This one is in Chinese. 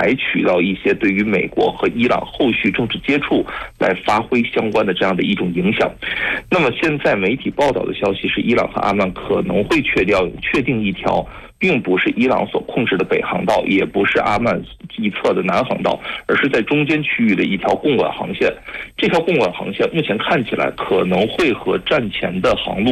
采取到一些对于美国和伊朗后续政治接触来发挥相关的这样的一种影响。那么现在媒体报道的消息是，伊朗和阿曼可能会确定一条并不是伊朗所控制的北航道，也不是阿曼一侧的南航道，而是在中间区域的一条共管航线。这条共管航线目前看起来可能会和战前的航路